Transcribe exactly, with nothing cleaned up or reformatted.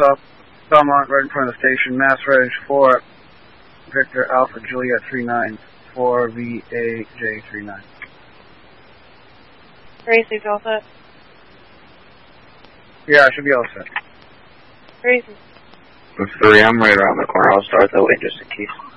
South Belmont, right in front of the station. Mass Reg for Victor Alpha Juliet three nine four V A J three nine. Gracie, all set? Yeah, I should be all set. Gracie. Three, I'm right around the corner. I'll start that way just in case.